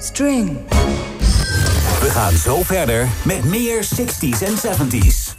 String. We gaan zo verder met meer 60s en 70s.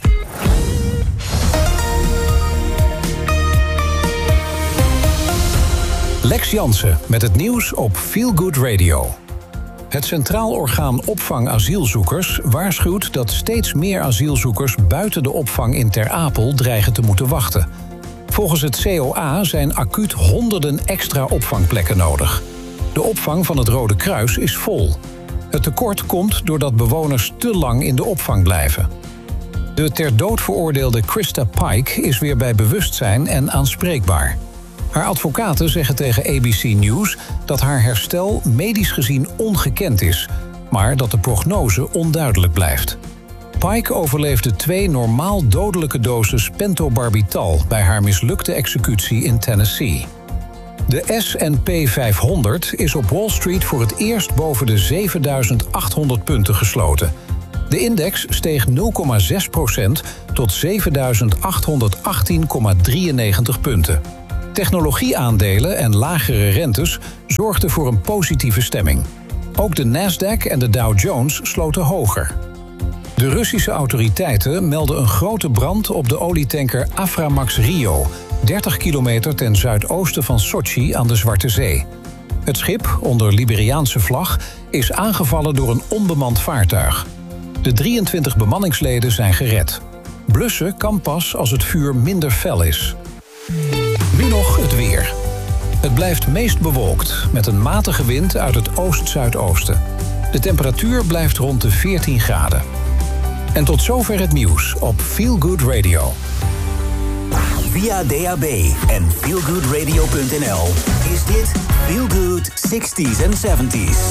Lex Jansen met het nieuws op Feel Good Radio. Het Centraal Orgaan Opvang Asielzoekers waarschuwt dat steeds meer asielzoekers buiten de opvang in Ter Apel dreigen te moeten wachten. Volgens het COA zijn acuut honderden extra opvangplekken nodig. De opvang van het Rode Kruis is vol. Het tekort komt doordat bewoners te lang in de opvang blijven. De ter dood veroordeelde Krista Pike is weer bij bewustzijn en aanspreekbaar. Haar advocaten zeggen tegen ABC News dat haar herstel medisch gezien ongekend is, maar dat de prognose onduidelijk blijft. Pike overleefde 2 normaal dodelijke doses pentobarbital bij haar mislukte executie in Tennessee. De S&P 500 is op Wall Street voor het eerst boven de 7.800 punten gesloten. De index steeg 0,6% tot 7.818,93 punten. Technologieaandelen en lagere rentes zorgden voor een positieve stemming. Ook de Nasdaq en de Dow Jones sloten hoger. De Russische autoriteiten melden een grote brand op de olietanker Aframax Rio, 30 kilometer ten zuidoosten van Sochi aan de Zwarte Zee. Het schip, onder Liberiaanse vlag, is aangevallen door een onbemand vaartuig. De 23 bemanningsleden zijn gered. Blussen kan pas als het vuur minder fel is. Nu nog het weer. Het blijft meest bewolkt, met een matige wind uit het oost-zuidoosten. De temperatuur blijft rond de 14 graden. En tot zover het nieuws op Feel Good Radio. Via DAB en feelgoodradio.nl is dit Feel Good 60s en 70s.